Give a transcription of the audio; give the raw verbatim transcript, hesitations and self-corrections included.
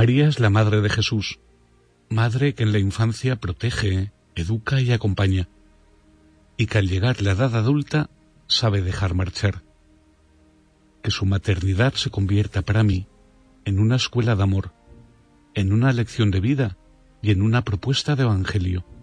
María es la madre de Jesús, madre que en la infancia protege, educa y acompaña, y que al llegar la edad adulta sabe dejar marchar. Que su maternidad se convierta para mí en una escuela de amor, en una lección de vida y en una propuesta de evangelio.